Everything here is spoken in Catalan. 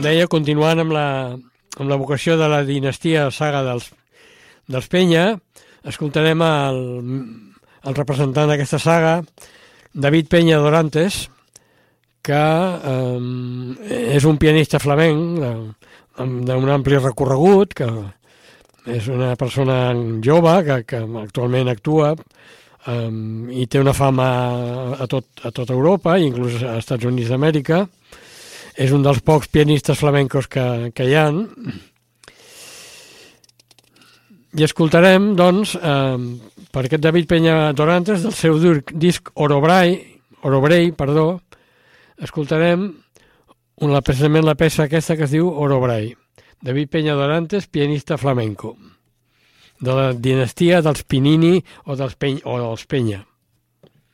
com deia, continuant amb la vocació de la dinastia saga dels Penya, escoltarem el representant d'aquesta saga, David Peña Dorantes, que és un pianista flamenc d'un ampli recorregut, que és una persona jove que actualment actua i té una fama a tot Europa, inclús als Estats Units d'Amèrica. És un dels pocs pianistes flamencos que hi ha. I escoltarem, doncs, per aquest David Peña Dorantes, del seu disc Orobrei, escoltarem precisament la peça aquesta que es diu Orobrei. David Peña Dorantes, pianista flamenco, de la dinastia dels Pinini o dels Penya.